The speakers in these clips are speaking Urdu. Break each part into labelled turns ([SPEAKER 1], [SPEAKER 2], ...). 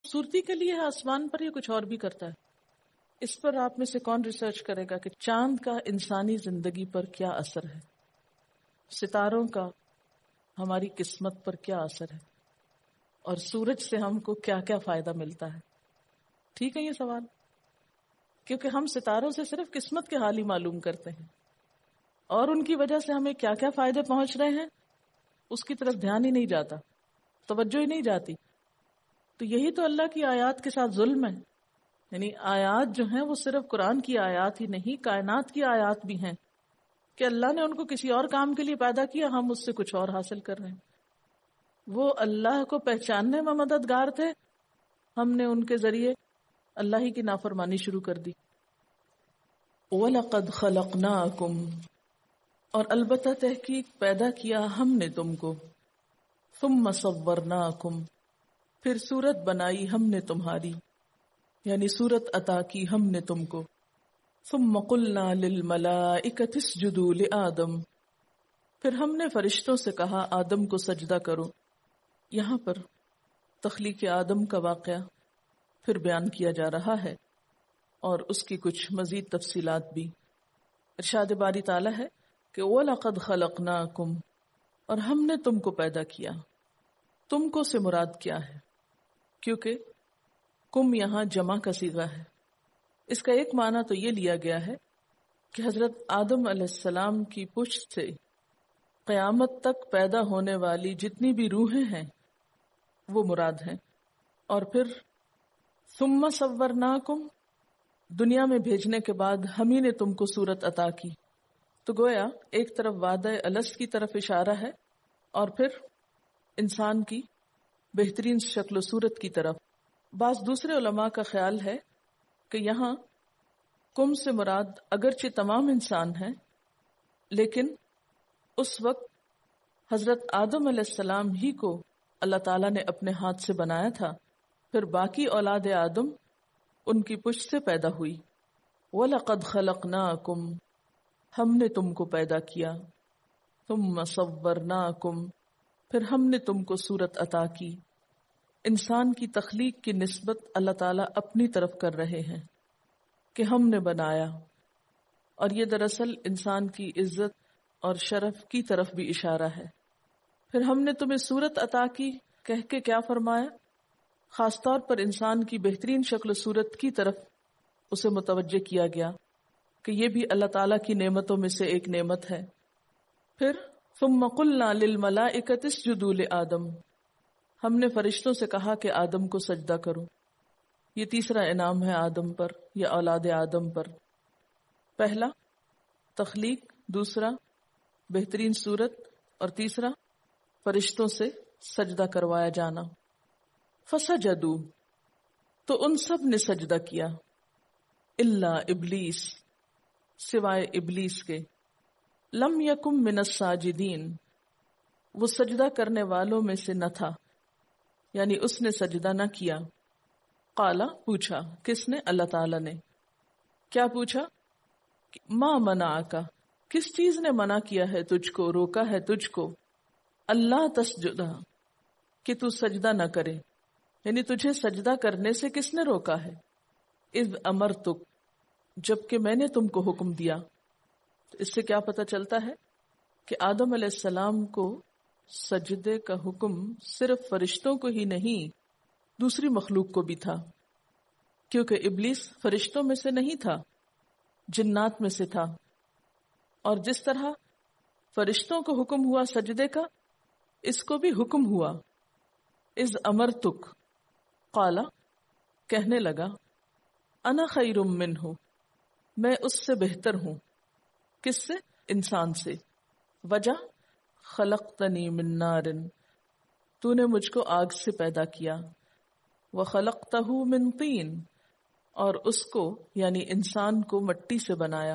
[SPEAKER 1] خوبصورتی کے لیے ہے آسمان پر، یا کچھ اور بھی کرتا ہے؟ اس پر آپ میں سے کون ریسرچ کرے گا کہ چاند کا انسانی زندگی پر کیا اثر ہے، ستاروں کا ہماری قسمت پر کیا اثر ہے، اور سورج سے ہم کو کیا کیا فائدہ ملتا ہے؟ ٹھیک ہے یہ سوال، کیونکہ ہم ستاروں سے صرف قسمت کے حال ہی معلوم کرتے ہیں، اور ان کی وجہ سے ہمیں کیا کیا فائدے پہنچ رہے ہیں اس کی طرف دھیان ہی نہیں جاتا، توجہ ہی نہیں جاتی۔ تو یہی تو اللہ کی آیات کے ساتھ ظلم ہے، یعنی آیات جو ہیں وہ صرف قرآن کی آیات ہی نہیں، کائنات کی آیات بھی ہیں کہ اللہ نے ان کو کسی اور کام کے لیے پیدا کیا، ہم اس سے کچھ اور حاصل کر رہے ہیں۔ وہ اللہ کو پہچاننے میں مددگار تھے، ہم نے ان کے ذریعے اللہ ہی کی نافرمانی شروع کر دی۔ وَلَقَدْ خَلَقْنَاكُمْ، اور البتہ تحقیق پیدا کیا ہم نے تم کو، ثُمَّ صَوَّرْنَاكُمْ، پھر صورت بنائی ہم نے تمہاری، یعنی صورت عطا کی ہم نے تم کو۔ ثُمَّ قُلْنَا لِلْمَلَائِكَةِ اسْجُدُوا لِآدَمَ، پھر ہم نے فرشتوں سے کہا آدم کو سجدہ کرو۔ یہاں پر تخلیق آدم کا واقعہ پھر بیان کیا جا رہا ہے، اور اس کی کچھ مزید تفصیلات بھی۔ ارشاد باری تعالیٰ ہے کہ وَلَقَدْ خَلَقْنَاكُمْ، اور ہم نے تم کو پیدا کیا۔ تم کو سے مراد کیا ہے؟ کیونکہ کم یہاں جمع کا صیغہ ہے، اس کا ایک معنی تو یہ لیا گیا ہے کہ حضرت آدم علیہ السلام کی پشت سے قیامت تک پیدا ہونے والی جتنی بھی روحیں ہیں وہ مراد ہیں، اور پھر ثم صورناکم، دنیا میں بھیجنے کے بعد ہم ہی نے تم کو صورت عطا کی۔ تو گویا ایک طرف وعدہ الست کی طرف اشارہ ہے، اور پھر انسان کی بہترین شکل و صورت کی طرف۔ بعض دوسرے علماء کا خیال ہے کہ یہاں کم سے مراد اگرچہ تمام انسان ہیں، لیکن اس وقت حضرت آدم علیہ السلام ہی کو اللہ تعالیٰ نے اپنے ہاتھ سے بنایا تھا، پھر باقی اولاد آدم ان کی پشت سے پیدا ہوئی۔ وَلَقَدْ خَلَقْنَاكُمْ، ہم نے تم کو پیدا کیا۔ ثُمَّ صَوَّرْنَاكُمْ، پھر ہم نے تم کو صورت عطا کی۔ انسان کی تخلیق کی نسبت اللہ تعالیٰ اپنی طرف کر رہے ہیں کہ ہم نے بنایا، اور یہ دراصل انسان کی عزت اور شرف کی طرف بھی اشارہ ہے۔ پھر ہم نے تمہیں صورت عطا کی کہہ کے کیا فرمایا؟ خاص طور پر انسان کی بہترین شکل و صورت کی طرف اسے متوجہ کیا گیا کہ یہ بھی اللہ تعالیٰ کی نعمتوں میں سے ایک نعمت ہے۔ پھر ثم قلنا للملائکۃ اسجدوا لآدم، ہم نے فرشتوں سے کہا کہ آدم کو سجدہ کرو۔ یہ تیسرا انعام ہے آدم پر یا اولاد آدم پر۔ پہلا تخلیق، دوسرا بہترین صورت، اور تیسرا فرشتوں سے سجدہ کروایا جانا۔ فسجدوا، تو ان سب نے سجدہ کیا، الا ابلیس، سوائے ابلیس کے، لم یکم من الساجدین، وہ سجدہ کرنے والوں میں سے نہ تھا، یعنی اس نے سجدہ نہ کیا۔ قالا، پوچھا، کس نے؟ اللہ تعالی نے۔ کیا پوچھا؟ ما منعک، کس چیز نے منع کیا ہے تجھ کو، روکا ہے تجھ کو، اللہ تسجد، کہ تو سجدہ نہ کرے، یعنی تجھے سجدہ کرنے سے کس نے روکا ہے؟ اذ امرتک، جبکہ میں نے تم کو حکم دیا۔ تو اس سے کیا پتہ چلتا ہے کہ آدم علیہ السلام کو سجدے کا حکم صرف فرشتوں کو ہی نہیں، دوسری مخلوق کو بھی تھا، کیونکہ ابلیس فرشتوں میں سے نہیں تھا، جنات میں سے تھا۔ اور جس طرح فرشتوں کو حکم ہوا سجدے کا، اس کو بھی حکم ہوا۔ اذ امرتک، قالا، کہنے لگا، انا خیر منہ، میں اس سے بہتر ہوں۔ کس سے؟ انسان سے۔ وجہ، خلقتنی من نار، تو نے مجھ کو آگ سے پیدا کیا، وخلقتہ من طین، اور اس کو یعنی انسان کو مٹی سے بنایا،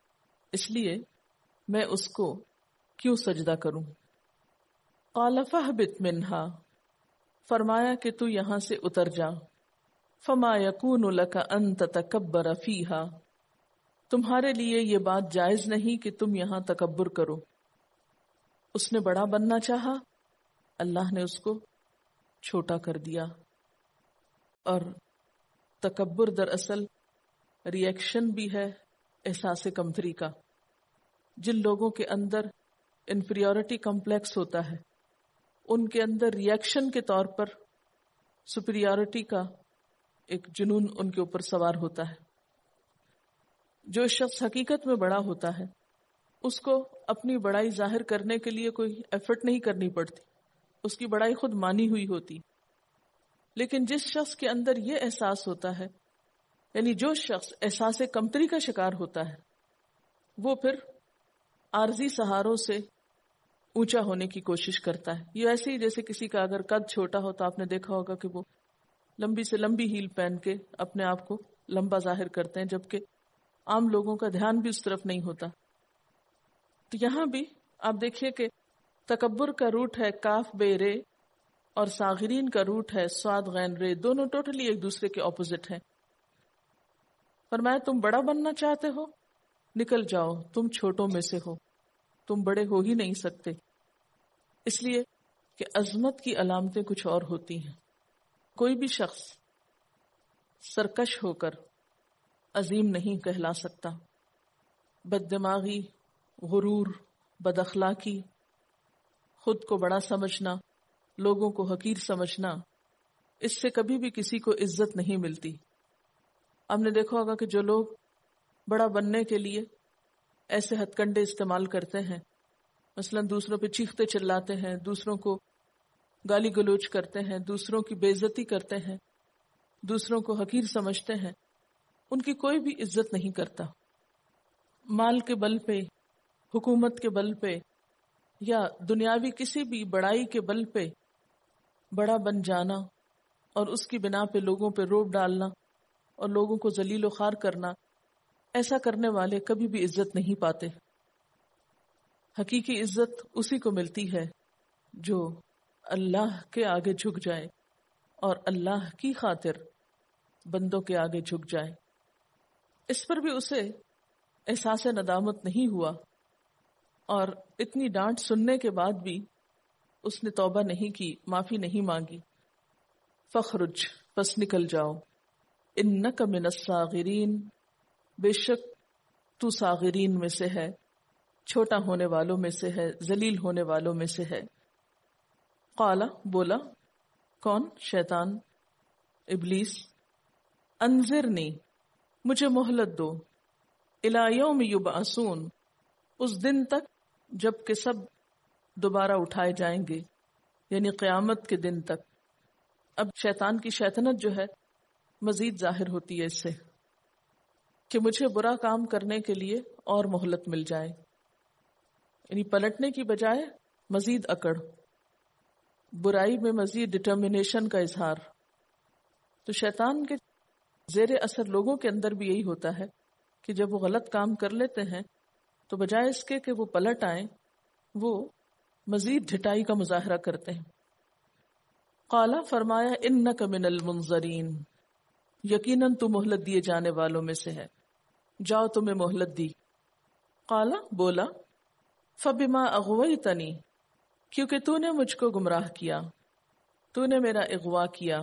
[SPEAKER 1] اس لیے میں اس کو کیوں سجدہ کروں؟ قال فاہبط منہا، فرمایا کہ تو یہاں سے اتر جا۔ فما یکون لک ان تتکبر فیہا، تمہارے لیے یہ بات جائز نہیں کہ تم یہاں تکبر کرو۔ اس نے بڑا بننا چاہا، اللہ نے اس کو چھوٹا کر دیا۔ اور تکبر دراصل ریئیکشن بھی ہے احساس کمتری کا. جن لوگوں کے اندر انفیریورٹی کمپلیکس ہوتا ہے ان کے اندر ریئیکشن کے طور پر سپیریورٹی کا ایک جنون ان کے اوپر سوار ہوتا ہے. جو شخص حقیقت میں بڑا ہوتا ہے اس کو اپنی بڑائی ظاہر کرنے کے لیے کوئی ایفرٹ نہیں کرنی پڑتی، اس کی بڑائی خود مانی ہوئی ہوتی. لیکن جس شخص کے اندر یہ احساس ہوتا ہے، یعنی جو شخص احساس کمتری کا شکار ہوتا ہے، وہ پھر عارضی سہاروں سے اونچا ہونے کی کوشش کرتا ہے. یہ ایسے ہی جیسے کسی کا اگر قد چھوٹا ہو تو آپ نے دیکھا ہوگا کہ وہ لمبی سے لمبی ہیل پہن کے اپنے آپ کو لمبا ظاہر کرتے ہیں، جبکہ عام لوگوں کا دھیان بھی اس طرف نہیں ہوتا. تو یہاں بھی آپ دیکھیے کہ تکبر کا روٹ ہے کاف بے رے اور صاغرین کا روٹ ہے صاد غین رے، دونوں ٹوٹلی ایک دوسرے کے اپوزٹ ہیں. فرمایا تم بڑا بننا چاہتے ہو، نکل جاؤ، تم چھوٹوں میں سے ہو، تم بڑے ہو ہی نہیں سکتے. اس لیے کہ عظمت کی علامتیں کچھ اور ہوتی ہیں. کوئی بھی شخص سرکش ہو کر عظیم نہیں کہلا سکتا. بد دماغی، غرور، بد اخلاقی، خود کو بڑا سمجھنا، لوگوں کو حقیر سمجھنا، اس سے کبھی بھی کسی کو عزت نہیں ملتی. آپ نے دیکھا ہوگا کہ جو لوگ بڑا بننے کے لیے ایسے ہتھ کنڈے استعمال کرتے ہیں، مثلا دوسروں پہ چیختے چلاتے ہیں، دوسروں کو گالی گلوچ کرتے ہیں، دوسروں کی بے عزتی کرتے ہیں، دوسروں کو حقیر سمجھتے ہیں، ان کی کوئی بھی عزت نہیں کرتا. مال کے بل پہ، حکومت کے بل پہ یا دنیاوی کسی بھی بڑائی کے بل پہ بڑا بن جانا اور اس کی بنا پہ لوگوں پہ روب ڈالنا اور لوگوں کو ذلیل و خوار کرنا، ایسا کرنے والے کبھی بھی عزت نہیں پاتے. حقیقی عزت اسی کو ملتی ہے جو اللہ کے آگے جھک جائے اور اللہ کی خاطر بندوں کے آگے جھک جائے. اس پر بھی اسے احساس ندامت نہیں ہوا اور اتنی ڈانٹ سننے کے بعد بھی اس نے توبہ نہیں کی، معافی نہیں مانگی. فخرج، پس نکل جاؤ، انک من الصاغرین، بے شک تو صاغرین میں سے ہے، چھوٹا ہونے والوں میں سے ہے، ذلیل ہونے والوں میں سے ہے. قال، بولا، کون؟ شیطان، ابلیس. انذرنی، مجھے مہلت دو، الی یوم یبعثون، اس دن تک جب کہ سب دوبارہ اٹھائے جائیں گے، یعنی قیامت کے دن تک. اب شیطان کی شیطنت جو ہے مزید ظاہر ہوتی ہے اس سے کہ مجھے برا کام کرنے کے لیے اور مہلت مل جائے، یعنی پلٹنے کی بجائے مزید اکڑ، برائی میں مزید ڈٹرمنیشن کا اظہار. تو شیطان کے زیر اثر لوگوں کے اندر بھی یہی ہوتا ہے کہ جب وہ غلط کام کر لیتے ہیں تو بجائے اس کے کہ وہ پلٹ آئیں، وہ مزید ڈھٹائی کا مظاہرہ کرتے ہیں. قالا، فرمایا، انک من المنظرین، یقیناً تو مہلت دیے جانے والوں میں سے ہے، جاؤ تمہیں مہلت دی. قالا، بولا، فبما اغویتنی، کیونکہ تو نے مجھ کو گمراہ کیا، تو نے میرا اغوا کیا.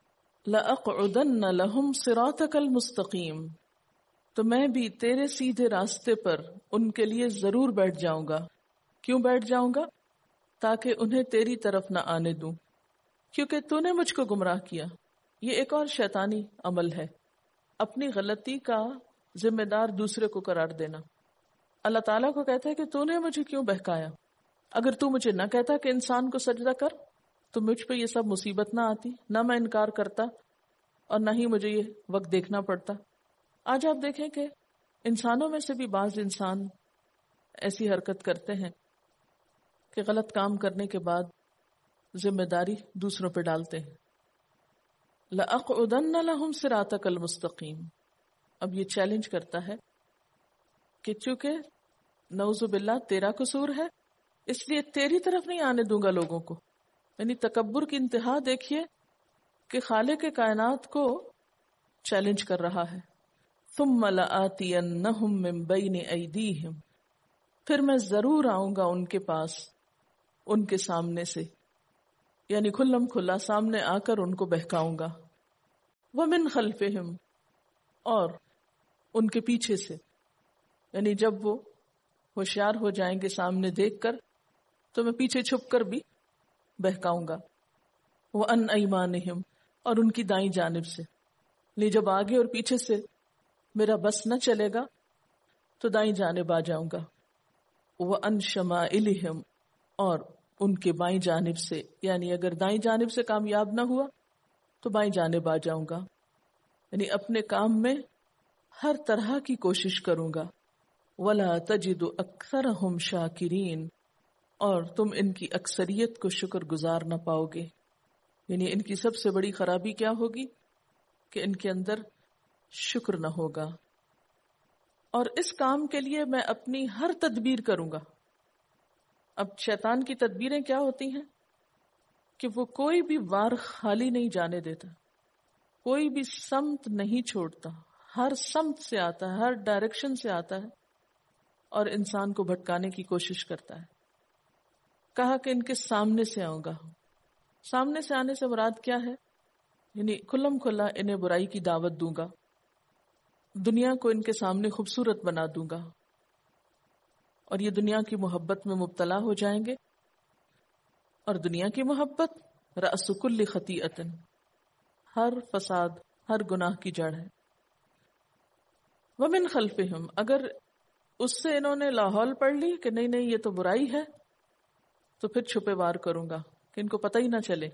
[SPEAKER 1] لأقعدن لهم صراطک المستقیم، تو میں بھی تیرے سیدھے راستے پر ان کے لیے ضرور بیٹھ جاؤں گا. کیوں بیٹھ جاؤں گا؟ تاکہ انہیں تیری طرف نہ آنے دوں، کیونکہ تو نے مجھ کو گمراہ کیا. یہ ایک اور شیطانی عمل ہے، اپنی غلطی کا ذمہ دار دوسرے کو قرار دینا. اللہ تعالیٰ کو کہتا ہے کہ تو نے مجھے کیوں بہکایا؟ اگر تو مجھے نہ کہتا کہ انسان کو سجدہ کر تو مجھ پہ یہ سب مصیبت نہ آتی، نہ میں انکار کرتا اور نہ ہی مجھے یہ وقت دیکھنا پڑتا. آج آپ دیکھیں کہ انسانوں میں سے بھی بعض انسان ایسی حرکت کرتے ہیں کہ غلط کام کرنے کے بعد ذمہ داری دوسروں پہ ڈالتے ہیں. لَأَقْعُدَنَّ لَهُمْ صِرَاطَكَ الْمُسْتَقِيمَ. اب یہ چیلنج کرتا ہے کہ چونکہ نعوذ باللہ تیرا قصور ہے، اس لیے تیری طرف نہیں آنے دوں گا لوگوں کو. یعنی تکبر کی انتہا دیکھیے کہ خالق کائنات کو چیلنج کر رہا ہے. ثُمَّ لَآتِيَنَّهُمْ مِنْ بَيْنِ أَيْدِيهِمْ، پھر میں ضرور آؤں گا ان کے پاس، ان کے سامنے سے، یعنی کھلم کھلا سامنے آ کر ان کو بہکاؤں گا. ومن خلفہم، اور ان کے پیچھے سے، یعنی جب وہ ہوشیار ہو جائیں گے سامنے دیکھ کر تو میں پیچھے چھپ کر بھی بہکاؤں گا. وَأَنْ أَيْمَانِهِمْ، اور ان کی دائیں جانب سے، یعنی جب آگے اور پیچھے سے میرا بس نہ چلے گا تو دائیں جانب آ جاؤں گا. وَأَنْ شَمَائِلِهِمْ، اور ان کے بائیں جانب سے، یعنی اگر دائیں جانب سے کامیاب نہ ہوا تو بائیں جانب آ جاؤں گا، یعنی اپنے کام میں ہر طرح کی کوشش کروں گا. وَلَا تَجِدُ أَكْثَرَهُمْ شَاكِرِينَ، اور تم ان کی اکثریت کو شکر گزار نہ پاؤ گے. یعنی ان کی سب سے بڑی خرابی کیا ہوگی کہ ان کے اندر شکر نہ ہوگا. اور اس کام کے لیے میں اپنی ہر تدبیر کروں گا. اب شیطان کی تدبیریں کیا ہوتی ہیں کہ وہ کوئی بھی وار خالی نہیں جانے دیتا، کوئی بھی سمت نہیں چھوڑتا، ہر سمت سے آتا ہے، ہر ڈائریکشن سے آتا ہے اور انسان کو بھٹکانے کی کوشش کرتا ہے. کہا کہ ان کے سامنے سے آؤں گا. سامنے سے آنے سے مراد کیا ہے؟ یعنی کھلم کھلا انہیں برائی کی دعوت دوں گا، دنیا کو ان کے سامنے خوبصورت بنا دوں گا، اور یہ دنیا کی محبت میں مبتلا ہو جائیں گے. اور دنیا کی محبت رأس کل خطیئۃ، ہر فساد، ہر گناہ کی جڑ ہے. ومن خلفہم، اگر اس سے انہوں نے لاحول پڑھ لی کہ نہیں نہیں یہ تو برائی ہے، تو پھر چھپے وار کروں گا کہ ان کو پتہ ہی نہ چلے.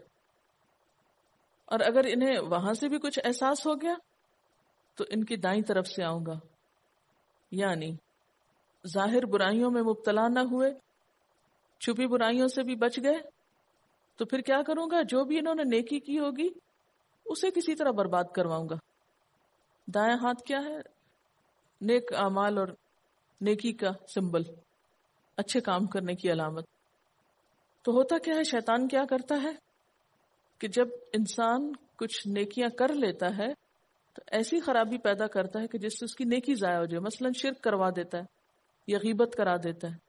[SPEAKER 1] اور اگر انہیں وہاں سے بھی کچھ احساس ہو گیا تو ان کی دائیں طرف سے آؤں گا. یعنی ظاہر برائیوں میں مبتلا نہ ہوئے، چھپی برائیوں سے بھی بچ گئے، تو پھر کیا کروں گا؟ جو بھی انہوں نے نیکی کی ہوگی اسے کسی طرح برباد کرواؤں گا. دائیں ہاتھ کیا ہے؟ نیک اعمال اور نیکی کا سمبل، اچھے کام کرنے کی علامت. تو ہوتا کیا ہے، شیطان کیا کرتا ہے کہ جب انسان کچھ نیکیاں کر لیتا ہے تو ایسی خرابی پیدا کرتا ہے کہ جس سے اس کی نیکی ضائع ہو جائے. مثلا شرک کروا دیتا ہے، یا غیبت کرا دیتا ہے،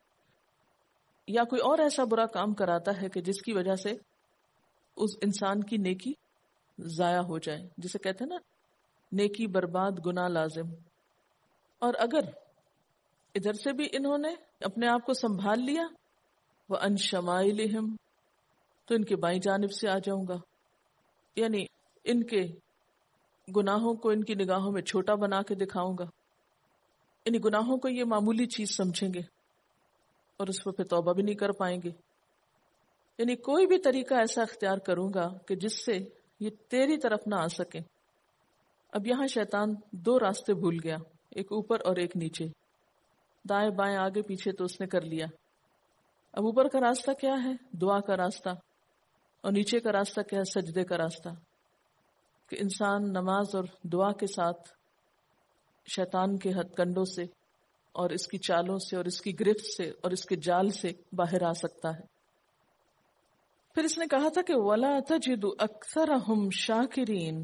[SPEAKER 1] یا کوئی اور ایسا برا کام کراتا ہے کہ جس کی وجہ سے اس انسان کی نیکی ضائع ہو جائے، جسے کہتے ہیں نا نیکی برباد گناہ لازم. اور اگر ادھر سے بھی انہوں نے اپنے آپ کو سنبھال لیا، وَأَنْ شَمَائِلِهِمْ، تو ان کے بائیں جانب سے آ جاؤں گا. یعنی ان کے گناہوں کو ان کی نگاہوں میں چھوٹا بنا کے دکھاؤں گا. یعنی گناہوں کو یہ معمولی چیز سمجھیں گے اور اس پر پھر توبہ بھی نہیں کر پائیں گے. یعنی کوئی بھی طریقہ ایسا اختیار کروں گا کہ جس سے یہ تیری طرف نہ آ سکے. اب یہاں شیطان دو راستے بھول گیا، ایک اوپر اور ایک نیچے، دائیں بائیں آگے پیچھے تو اس نے کر لیا. اب اوپر کا راستہ کیا ہے؟ دعا کا راستہ. اور نیچے کا راستہ کیا ہے؟ سجدے کا راستہ. کہ انسان نماز اور دعا کے ساتھ شیطان کے ہتھ کنڈوں سے اور اس کی چالوں سے اور اس کی گرفت سے اور اس کے جال سے باہر آ سکتا ہے. پھر اس نے کہا تھا کہ وَلَا تَجِدُ أَكْثَرَهُمْ شَاكِرِينَ،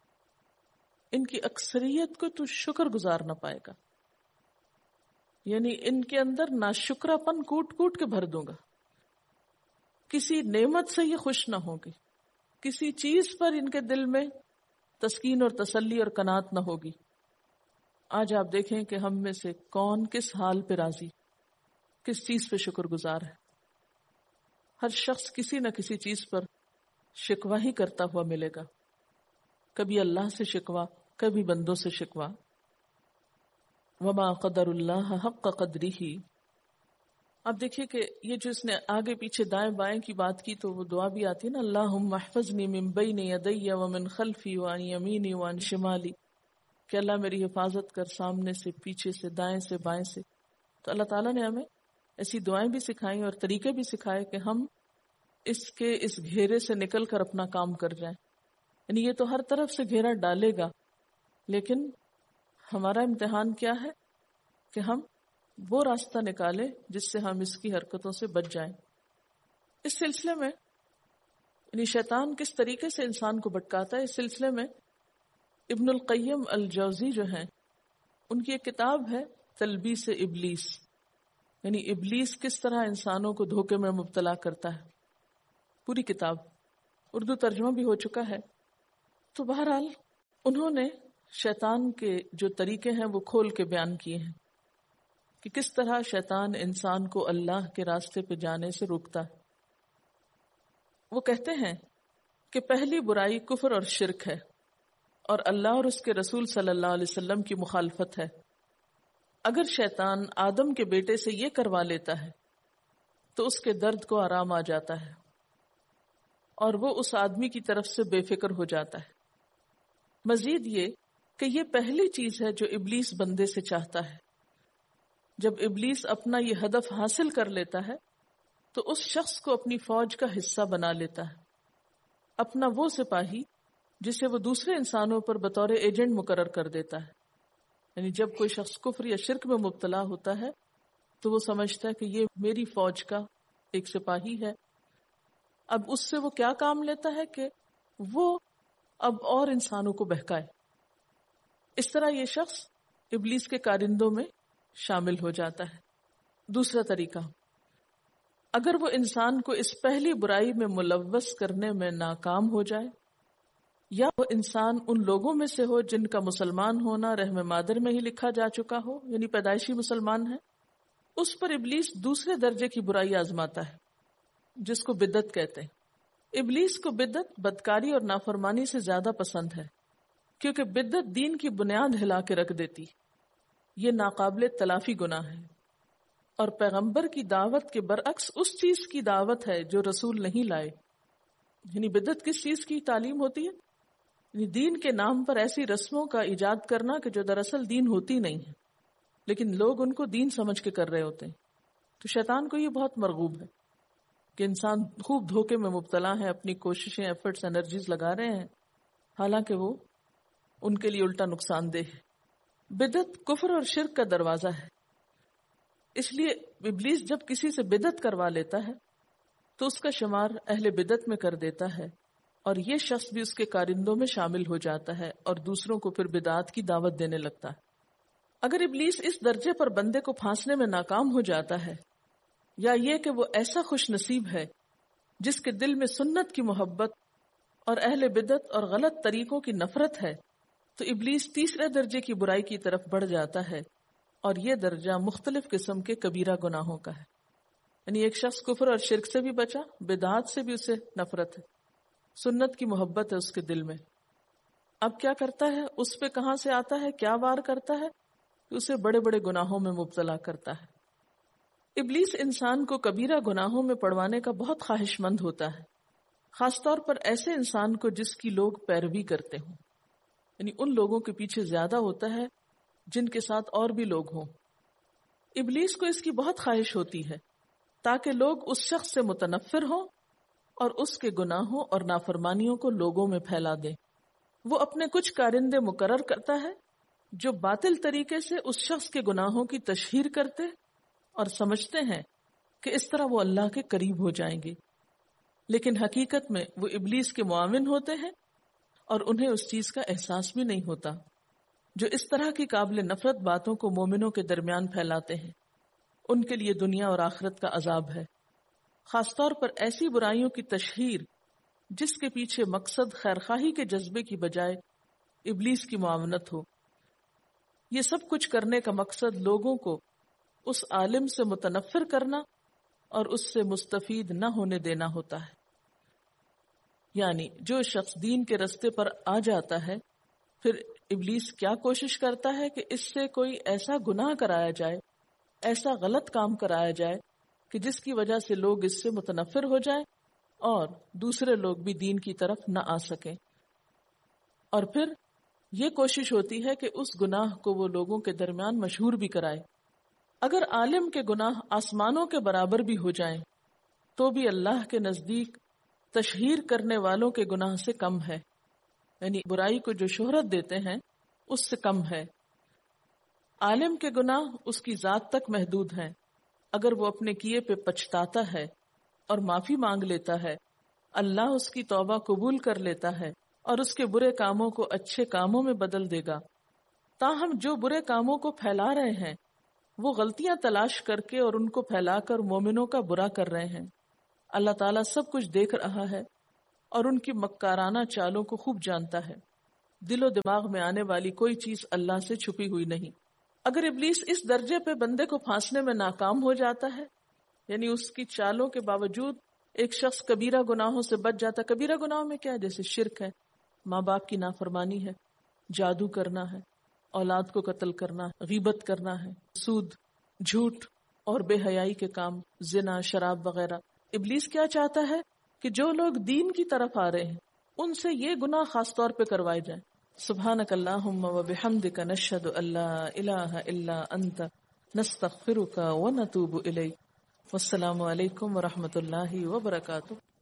[SPEAKER 1] ان کی اکثریت کو تو شکر گزار نہ پائے گا. یعنی ان کے اندر ناشکرا پن کوٹ کوٹ کے بھر دوں گا. کسی نعمت سے یہ خوش نہ ہوگی، کسی چیز پر ان کے دل میں تسکین اور تسلی اور قناعت نہ ہوگی. آج آپ دیکھیں کہ ہم میں سے کون کس حال پہ راضی، کس چیز پہ شکر گزار ہے. ہر شخص کسی نہ کسی چیز پر شکوہ ہی کرتا ہوا ملے گا. کبھی اللہ سے شکوہ، کبھی بندوں سے شکوہ. وما قدر اللہ حق قدرہ. اب دیکھیے کہ یہ جو اس نے آگے پیچھے دائیں بائیں کی بات کی تو وہ دعا بھی آتی ہے نا، اللہم احفظنی من بین یدی ومن خلفی وعن یمینی وعن شمالی، کہ اللہ میری حفاظت کر سامنے سے، پیچھے سے، دائیں سے، بائیں سے. تو اللہ تعالیٰ نے ہمیں ایسی دعائیں بھی سکھائیں اور طریقے بھی سکھائے کہ ہم اس گھیرے سے نکل کر اپنا کام کر جائیں. یعنی یہ تو ہر طرف سے گھیرا ڈالے گا، لیکن ہمارا امتحان کیا ہے کہ ہم وہ راستہ نکالیں جس سے ہم اس کی حرکتوں سے بچ جائیں. اس سلسلے میں یعنی شیطان کس طریقے سے انسان کو بھٹکاتا ہے، اس سلسلے میں ابن القیم الجوزی جو ہیں ان کی ایک کتاب ہے تلبیس ابلیس، یعنی ابلیس کس طرح انسانوں کو دھوکے میں مبتلا کرتا ہے. پوری کتاب اردو ترجمہ بھی ہو چکا ہے. تو بہرحال انہوں نے شیطان کے جو طریقے ہیں وہ کھول کے بیان کیے ہیں کہ کس طرح شیطان انسان کو اللہ کے راستے پہ جانے سے روکتا ہے۔ وہ کہتے ہیں کہ پہلی برائی کفر اور شرک ہے، اور اللہ اور اس کے رسول صلی اللہ علیہ وسلم کی مخالفت ہے۔ اگر شیطان آدم کے بیٹے سے یہ کروا لیتا ہے تو اس کے درد کو آرام آ جاتا ہے اور وہ اس آدمی کی طرف سے بے فکر ہو جاتا ہے۔ مزید یہ کہ یہ پہلی چیز ہے جو ابلیس بندے سے چاہتا ہے۔ جب ابلیس اپنا یہ ہدف حاصل کر لیتا ہے تو اس شخص کو اپنی فوج کا حصہ بنا لیتا ہے، اپنا وہ سپاہی جسے وہ دوسرے انسانوں پر بطور ایجنٹ مقرر کر دیتا ہے۔ یعنی جب کوئی شخص کفر یا شرک میں مبتلا ہوتا ہے تو وہ سمجھتا ہے کہ یہ میری فوج کا ایک سپاہی ہے۔ اب اس سے وہ کیا کام لیتا ہے کہ وہ اب اور انسانوں کو بہکائے۔ اس طرح یہ شخص ابلیس کے کارندوں میں شامل ہو جاتا ہے۔ دوسرا طریقہ، اگر وہ انسان کو اس پہلی برائی میں ملوث کرنے میں ناکام ہو جائے، یا وہ انسان ان لوگوں میں سے ہو جن کا مسلمان ہونا رحم مادر میں ہی لکھا جا چکا ہو، یعنی پیدائشی مسلمان ہے، اس پر ابلیس دوسرے درجے کی برائی آزماتا ہے جس کو بدعت کہتے ہیں۔ ابلیس کو بدعت بدکاری اور نافرمانی سے زیادہ پسند ہے، کیونکہ بدعت دین کی بنیاد ہلا کے رکھ دیتی۔ یہ ناقابل تلافی گناہ ہے اور پیغمبر کی دعوت کے برعکس اس چیز کی دعوت ہے جو رسول نہیں لائے۔ یعنی بدعت کس چیز کی تعلیم ہوتی ہے؟ یعنی دین کے نام پر ایسی رسموں کا ایجاد کرنا کہ جو دراصل دین ہوتی نہیں ہے، لیکن لوگ ان کو دین سمجھ کے کر رہے ہوتے ہیں۔ تو شیطان کو یہ بہت مرغوب ہے کہ انسان خوب دھوکے میں مبتلا ہے، اپنی کوششیں، ایفرٹس، انرجیز لگا رہے ہیں، حالانکہ وہ ان کے لیے الٹا نقصان دہ ہے۔ بدعت کفر اور شرک کا دروازہ ہے، اس لیے ابلیس جب کسی سے بدعت کروا لیتا ہے تو اس کا شمار اہل بدعت میں کر دیتا ہے، اور یہ شخص بھی اس کے کارندوں میں شامل ہو جاتا ہے اور دوسروں کو پھر بدعات کی دعوت دینے لگتا ہے۔ اگر ابلیس اس درجے پر بندے کو پھانسنے میں ناکام ہو جاتا ہے، یا یہ کہ وہ ایسا خوش نصیب ہے جس کے دل میں سنت کی محبت اور اہل بدعت اور غلط طریقوں کی نفرت ہے، تو ابلیس تیسرے درجے کی برائی کی طرف بڑھ جاتا ہے، اور یہ درجہ مختلف قسم کے کبیرہ گناہوں کا ہے۔ یعنی ایک شخص کفر اور شرک سے بھی بچا، بدعات سے بھی اسے نفرت ہے، سنت کی محبت ہے اس کے دل میں، اب کیا کرتا ہے؟ اس پہ کہاں سے آتا ہے، کیا وار کرتا ہے کہ اسے بڑے بڑے گناہوں میں مبتلا کرتا ہے۔ ابلیس انسان کو کبیرہ گناہوں میں پڑوانے کا بہت خواہش مند ہوتا ہے، خاص طور پر ایسے انسان کو جس کی لوگ پیروی کرتے ہوں، یعنی ان لوگوں کے پیچھے زیادہ ہوتا ہے جن کے ساتھ اور بھی لوگ ہوں۔ ابلیس کو اس کی بہت خواہش ہوتی ہے تاکہ لوگ اس شخص سے متنفر ہوں اور اس کے گناہوں اور نافرمانیوں کو لوگوں میں پھیلا دیں۔ وہ اپنے کچھ کارندے مقرر کرتا ہے جو باطل طریقے سے اس شخص کے گناہوں کی تشہیر کرتے اور سمجھتے ہیں کہ اس طرح وہ اللہ کے قریب ہو جائیں گے، لیکن حقیقت میں وہ ابلیس کے معاون ہوتے ہیں اور انہیں اس چیز کا احساس بھی نہیں ہوتا، جو اس طرح کی قابل نفرت باتوں کو مومنوں کے درمیان پھیلاتے ہیں۔ ان کے لیے دنیا اور آخرت کا عذاب ہے، خاص طور پر ایسی برائیوں کی تشہیر جس کے پیچھے مقصد خیرخواہی کے جذبے کی بجائے ابلیس کی معاونت ہو۔ یہ سب کچھ کرنے کا مقصد لوگوں کو اس عالم سے متنفر کرنا اور اس سے مستفید نہ ہونے دینا ہوتا ہے۔ یعنی جو شخص دین کے رستے پر آ جاتا ہے، پھر ابلیس کیا کوشش کرتا ہے کہ اس سے کوئی ایسا گناہ کرایا جائے، ایسا غلط کام کرایا جائے کہ جس کی وجہ سے لوگ اس سے متنفر ہو جائیں اور دوسرے لوگ بھی دین کی طرف نہ آ سکیں۔ اور پھر یہ کوشش ہوتی ہے کہ اس گناہ کو وہ لوگوں کے درمیان مشہور بھی کرائے۔ اگر عالم کے گناہ آسمانوں کے برابر بھی ہو جائیں تو بھی اللہ کے نزدیک تشہیر کرنے والوں کے گناہ سے کم ہے، یعنی برائی کو جو شہرت دیتے ہیں اس سے کم ہے۔ عالم کے گناہ اس کی ذات تک محدود ہیں، اگر وہ اپنے کیے پہ پچھتاتا ہے اور معافی مانگ لیتا ہے، اللہ اس کی توبہ قبول کر لیتا ہے اور اس کے برے کاموں کو اچھے کاموں میں بدل دے گا۔ تاہم جو برے کاموں کو پھیلا رہے ہیں وہ غلطیاں تلاش کر کے اور ان کو پھیلا کر مومنوں کا برا کر رہے ہیں۔ اللہ تعالیٰ سب کچھ دیکھ رہا ہے اور ان کی مکارانہ چالوں کو خوب جانتا ہے۔ دل و دماغ میں آنے والی کوئی چیز اللہ سے چھپی ہوئی نہیں. اگر ابلیس اس درجے پہ بندے کو پھانسنے میں ناکام ہو جاتا ہے، یعنی اس کی چالوں کے باوجود ایک شخص کبیرہ گناہوں سے بچ جاتا. کبیرہ گناہوں میں کیا ہے؟ جیسے شرک ہے، ماں باپ کی نافرمانی ہے، جادو کرنا ہے، اولاد کو قتل کرنا، غیبت کرنا ہے، سود، جھوٹ اور بے حیائی کے کام، زنا، شراب وغیرہ. ابلیس کیا چاہتا ہے کہ جو لوگ دین کی طرف آ رہے ہیں ان سے یہ گناہ خاص طور پہ کروائے جائیں. سبحانک اللہم و بحمدک نشہد ان لا الہ الا انت نستغفرک و نتوب الیک. والسلام علیکم ورحمۃ اللہ وبرکاتہ.